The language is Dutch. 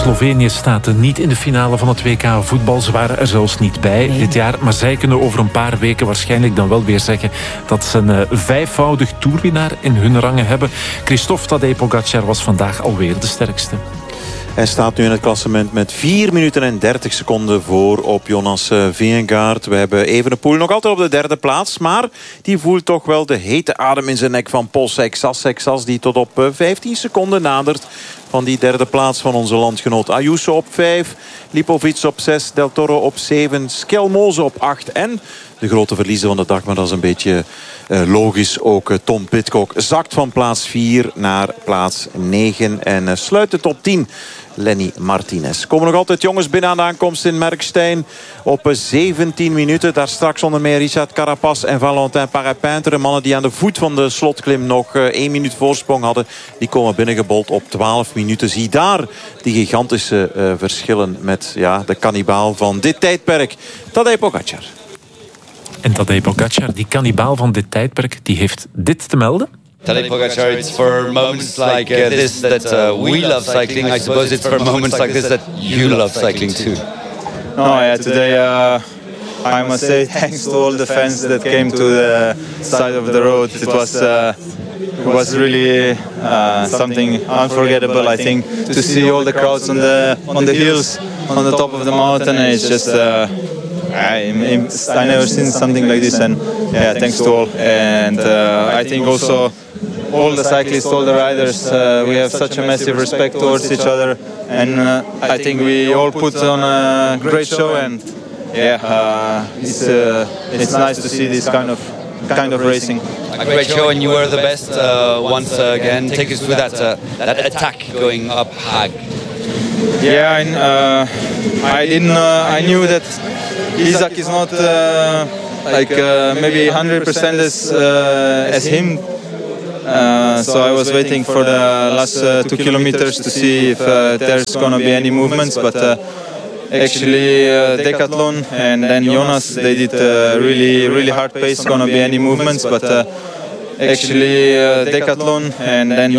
Slovenië staat niet in de finale van het WK voetbal. Ze waren er zelfs niet bij dit jaar. Maar zij kunnen over een paar weken waarschijnlijk dan wel weer zeggen dat ze een vijfvoudig toerwinnaar in hun rangen hebben. Christophe Tadej Pogacar was vandaag alweer de sterkste. Hij staat nu in het klassement met 4 minuten en 30 seconden voor op Jonas Vingegaard. We hebben Evenepoel nog altijd op de derde plaats. Maar die voelt toch wel de hete adem in zijn nek van Polsek Sas die tot op 15 seconden nadert van die derde plaats van onze landgenoot. Ayuso op 5, Lipovic op 6, Del Toro op 7, Skelmoze op 8 en de grote verliezer van de dag, maar dat is een beetje logisch ook. Tom Pidcock zakt van plaats 4 naar plaats 9 en sluit de top 10. Lenny Martinez. Komen nog altijd jongens binnen aan de aankomst in Merkstein op 17 minuten. Daar straks onder meer Richard Carapaz en Valentin Parapintre. De mannen die aan de voet van de slotklim nog 1 minuut voorsprong hadden. Die komen binnengebold op 12 minuten. Zie daar die gigantische verschillen met de kannibaal van dit tijdperk. Tadej Pogacar. En Tadej Pogacar, die kannibaal van dit tijdperk, die heeft dit te melden. Tadej Pogacar, it's for moments like this that we love cycling. I suppose it's for moments like this that you love cycling too. No, yeah, today I must say thanks to all the fans that came to the side of the road. It was really something unforgettable. I think to see all the crowds on the hills, on the top of the mountain, it's just. I never seen something like this, and thanks to all. And I think also all the cyclists, all the riders, we have such a massive respect towards each other, and I think we all put on a great show. And it's nice to see this kind of racing. A great show, and you were the best once again. Take us through that attack going up Haag. Yeah, I knew that Isaac is not maybe 100% as him. So I was waiting for the last 2 kilometers to see if there's gonna be any movements, but actually Decathlon and then Jonas, they did really hard pace, gonna be any movements, but actually Decathlon and then